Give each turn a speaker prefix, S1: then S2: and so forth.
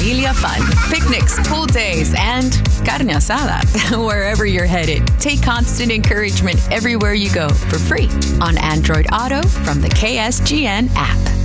S1: familia fun, picnics, pool days, and carne asada. Wherever you're headed, take Constant Encouragement everywhere you go for free on Android Auto from the KSGN app.